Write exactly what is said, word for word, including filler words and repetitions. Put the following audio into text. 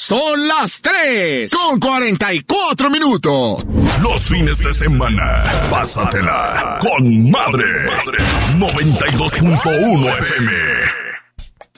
Son las tres con cuarenta y cuatro minutos. Los fines de semana, pásatela con madre. noventa y dos punto uno F M.